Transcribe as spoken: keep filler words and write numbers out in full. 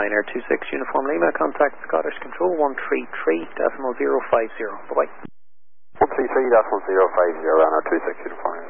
Ryanair two six Uniform Lima, contact Scottish Control one three three decimal zero five zero. Bye-bye. one three three decimal zero five zero, Ryanair two six Uniform Lima.